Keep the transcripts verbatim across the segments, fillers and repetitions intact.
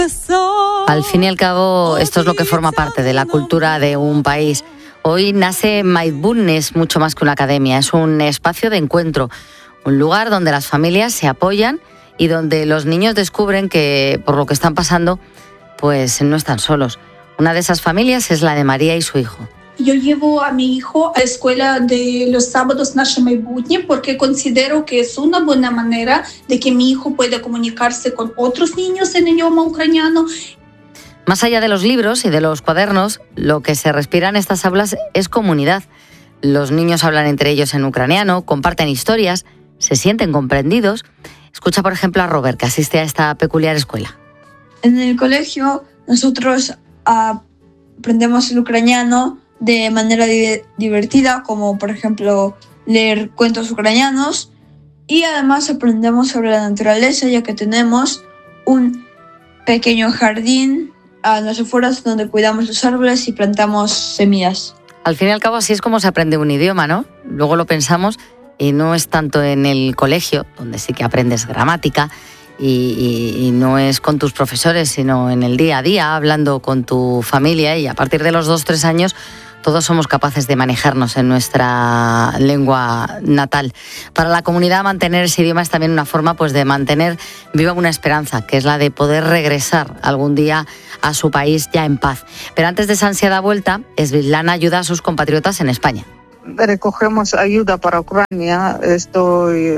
Al fin y al cabo, esto es lo que forma parte de la cultura de un país. Hoy nace Maidbun, es mucho más que una academia, es un espacio de encuentro, un lugar donde las familias se apoyan y donde los niños descubren que por lo que están pasando, pues no están solos. Una de esas familias es la de María y su hijo. Yo llevo a mi hijo a la escuela de los sábados Naše Maidbutnje porque considero que es una buena manera de que mi hijo pueda comunicarse con otros niños en idioma ucraniano. Más allá de los libros y de los cuadernos, lo que se respira en estas aulas es comunidad. Los niños hablan entre ellos en ucraniano, comparten historias, se sienten comprendidos. Escucha, por ejemplo, a Robert, que asiste a esta peculiar escuela. En el colegio nosotros aprendemos el ucraniano de manera di- divertida, como por ejemplo leer cuentos ucranianos, y además aprendemos sobre la naturaleza, ya que tenemos un pequeño jardín a las afueras donde cuidamos los árboles y plantamos semillas. Al fin y al cabo, así es como se aprende un idioma, ¿no? Luego lo pensamos y no es tanto en el colegio, donde sí que aprendes gramática, y, y, y no es con tus profesores, sino en el día a día, hablando con tu familia, y a partir de los dos, tres años todos somos capaces de manejarnos en nuestra lengua natal. Para la comunidad, mantener ese idioma es también una forma, pues, de mantener viva una esperanza, que es la de poder regresar algún día a su país ya en paz. Pero antes de esa ansiada vuelta, Svetlana ayuda a sus compatriotas en España. Recogemos ayuda para Ucrania. Estoy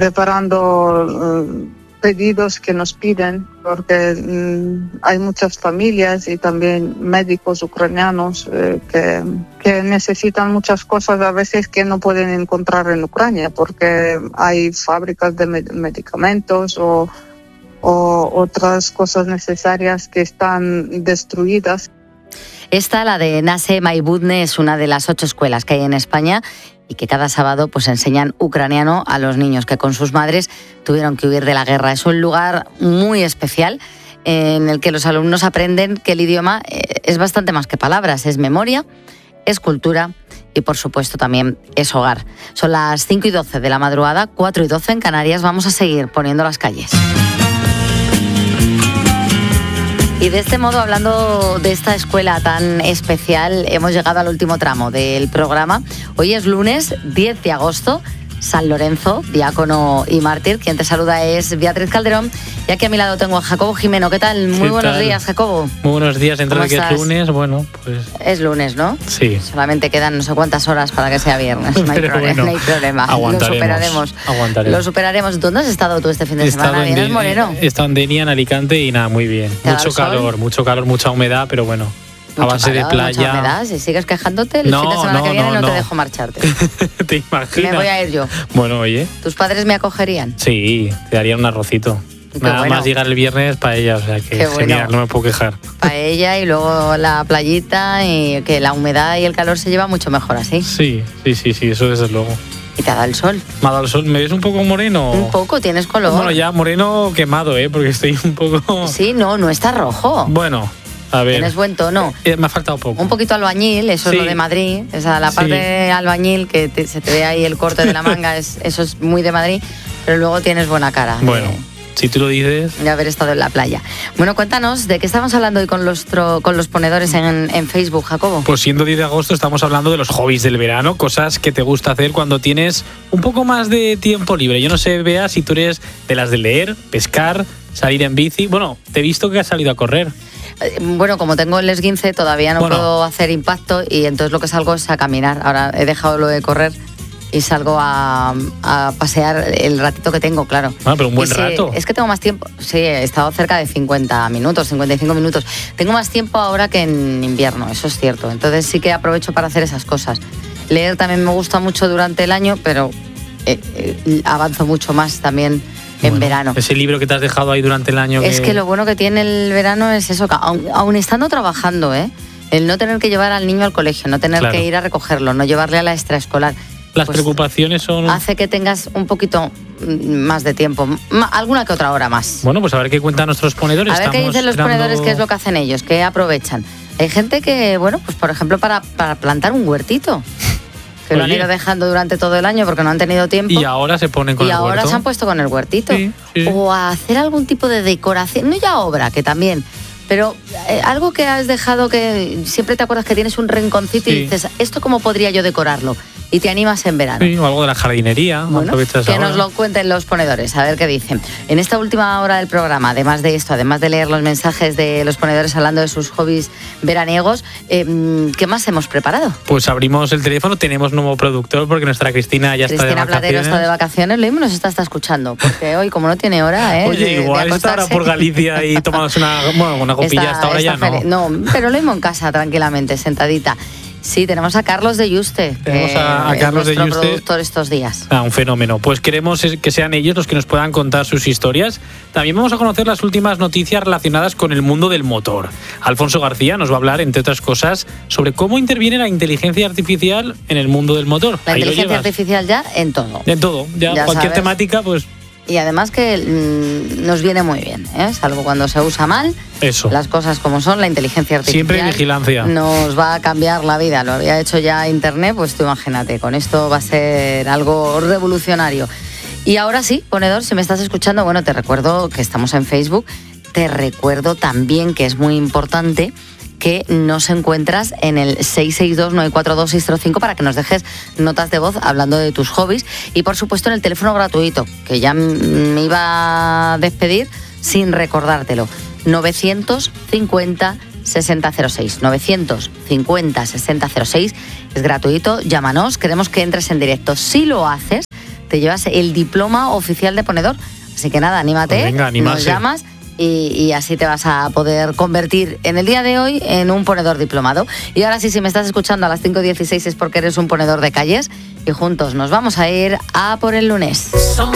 preparando uh, pedidos que nos piden, porque mm, hay muchas familias y también médicos ucranianos eh, que, que necesitan muchas cosas a veces que no pueden encontrar en Ucrania, porque hay fábricas de med- medicamentos o, o otras cosas necesarias que están destruidas. Esta, la de Naše Maidbutnje, es una de las ocho escuelas que hay en España y que cada sábado, pues, enseñan ucraniano a los niños que con sus madres tuvieron que huir de la guerra. Es un lugar muy especial en el que los alumnos aprenden que el idioma es bastante más que palabras, es memoria, es cultura y, por supuesto, también es hogar. Son las cinco y doce de la madrugada, cuatro y doce en Canarias. Vamos a seguir poniendo las calles. Y de este modo, hablando de esta escuela tan especial, hemos llegado al último tramo del programa. Hoy es lunes diez de agosto, San Lorenzo, diácono y mártir. Quien te saluda es Beatriz Calderón. Y aquí a mi lado tengo a Jacobo Jimeno. ¿Qué tal? Muy ¿Qué buenos tal? días, Jacobo. Muy buenos días, dentro ¿Cómo de que estás? es lunes, bueno, pues... Es lunes, ¿no? Sí. Solamente quedan no sé cuántas horas para que sea viernes. No hay, Pero problema, bueno, no hay problema. aguantaremos, Lo superaremos. aguantaremos. Lo superaremos. ¿Dónde has estado tú este fin de He estado semana? en ¿Vienes De- moreno? He estado en Denia, en Alicante, y nada, muy bien. ¿Te ha dado Mucho el sol? calor, mucho calor, mucha humedad, pero bueno, a Mucho base calor, de playa... mucha humedad. Si sigues quejándote, el No, fin de semana no, que viene no, no, te no. dejo marcharte. ¿Te imaginas? Me voy a ir yo. Bueno, oye, ¿Tus padres me acogerían? sí, te daría un arrocito. Qué Nada bueno. más llegar el viernes para ella, o sea que Qué bueno. genial, no me puedo quejar. Paella y luego la playita, y que la humedad y el calor se lleva mucho mejor así. Sí, sí, sí, sí, eso desde luego. Y te da el sol. ¿Me ha dado el sol? ¿Me ves un poco moreno? Un poco, tienes color. Bueno, ya moreno quemado, ¿eh? Porque estoy un poco... Sí, no, no está rojo. Bueno, a ver. Tienes buen tono. Eh, me ha faltado poco. Un poquito albañil, eso Sí. es lo de Madrid. Esa, la Sí. parte de albañil, que te- se te ve ahí el corte de la manga, es, eso es muy de Madrid. Pero luego tienes buena cara. de- Bueno, si tú lo dices... de haber estado en la playa. Bueno, cuéntanos, ¿de qué estamos hablando hoy con los, tro- con los ponedores en, en Facebook, Jacobo? Pues siendo diez de agosto estamos hablando de los hobbies del verano, cosas que te gusta hacer cuando tienes un poco más de tiempo libre. Yo no sé, Bea, si tú eres de las de leer, pescar, salir en bici. Bueno, te he visto que has salido a correr. Eh, Bueno, como tengo el esguince, todavía no Bueno. puedo hacer impacto y entonces lo que salgo es a caminar. Ahora he dejado lo de correr y salgo a, a pasear el ratito que tengo, claro. Ah, pero un buen Y sí, rato. Es que tengo más tiempo. Sí, he estado cerca de cincuenta minutos, cincuenta y cinco minutos. Tengo más tiempo ahora que en invierno, eso es cierto. Entonces sí que aprovecho para hacer esas cosas. Leer también me gusta mucho durante el año, pero eh, eh, avanzo mucho más también en Bueno, verano. Ese libro que te has dejado ahí durante el año. Es que lo bueno que tiene el verano es eso, que aun, aun estando trabajando, ¿eh? El no tener que llevar al niño al colegio, no tener Claro. que ir a recogerlo, no llevarle a la extraescolar. Las pues, preocupaciones son... hace que tengas un poquito mm, más de tiempo, ma- alguna que otra hora más. Bueno, pues a ver qué cuentan nuestros ponedores. A ver qué Estamos dicen los esperando- ponedores, qué es lo que hacen ellos, qué aprovechan. Hay gente que, bueno, pues por ejemplo, para, para plantar un huertito, que lo han Oye. ido dejando durante todo el año porque no han tenido tiempo. Y ahora se ponen con y el ahora huerto. se han puesto con el huertito. Sí, sí, sí. O a hacer algún tipo de decoración, no ya obra, que también, pero eh, algo que has dejado que siempre te acuerdas que tienes un rinconcito y Sí. dices, ¿esto cómo podría yo decorarlo? Y te animas en verano. Sí, o algo de la jardinería. Bueno, aprovechas que ahora. nos lo cuenten los ponedores, a ver qué dicen. En esta última hora del programa, además de esto, además de leer los mensajes de los ponedores hablando de sus hobbies veraniegos, eh, ¿qué más hemos preparado? Pues abrimos el teléfono, tenemos nuevo productor porque nuestra Cristina ya está de Cristina Platero vacaciones. está de vacaciones, lo mismo nos está, está escuchando, porque hoy, como no tiene hora, ¿eh? Oye, de- de igual está ahora acostarse. por Galicia y tomándose una, bueno, una copilla hasta ahora ya está no. feliz. No, pero lo mismo en casa, tranquilamente, sentadita. Sí, tenemos a Carlos de Yuste. Tenemos que a- a es Carlos de nuestro Yuste. productor estos días. Ah, un fenómeno. Pues queremos es- que sean ellos los que nos puedan contar sus historias. También vamos a conocer las últimas noticias relacionadas con el mundo del motor. Alfonso García nos va a hablar, entre otras cosas, sobre cómo interviene la inteligencia artificial en el mundo del motor. La Ahí lo inteligencia llevas. artificial ya en todo. En todo. Ya, Ya cualquier sabes. temática, pues Y además que mm, nos viene muy bien, ¿eh? Salvo cuando se usa mal, eso. las cosas como son, la inteligencia artificial Siempre vigilancia. nos va a cambiar la vida. Lo había hecho ya Internet, pues tú imagínate, con esto va a ser algo revolucionario. Y ahora sí, ponedor, si me estás escuchando, bueno, te recuerdo que estamos en Facebook, te recuerdo también que es muy importante que nos encuentras en el seis seis dos nueve cuatro dos seis cero cinco para que nos dejes notas de voz hablando de tus hobbies y por supuesto en el teléfono gratuito, que ya me iba a despedir sin recordártelo, novecientos cincuenta sesenta cero seis, novecientos cincuenta sesenta cero seis, es gratuito, llámanos, queremos que entres en directo. Si lo haces, te llevas el diploma oficial de ponedor, así que nada, anímate, Pues venga, nos animarse. llamas. Y, y así te vas a poder convertir en el día de hoy en un ponedor diplomado. Y ahora sí, si me estás escuchando a las cinco dieciséis es porque eres un ponedor de calles y juntos nos vamos a ir a por el lunes.